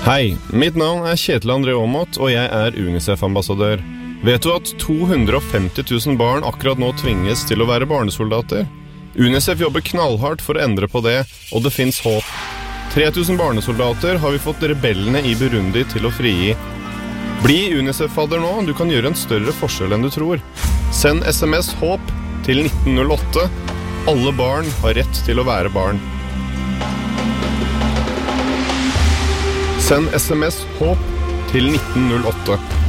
Hei, mitt navn Kjetil André Aamodt, og jeg UNICEF-ambassadør. Vet du at 250 000 barn akkurat nå tvinges til å være barnesoldater? UNICEF jobber knallhardt for å endre på det, og det finnes håp. 3000 barnesoldater har vi fått rebellene i Burundi til å frigi. Bli UNICEF-fadder nå, du kan gjøre en større forskjell enn du tror. Send SMS HÅP til 1908. Alle barn har rett til å være barn. Send SMS HÅP til 1908.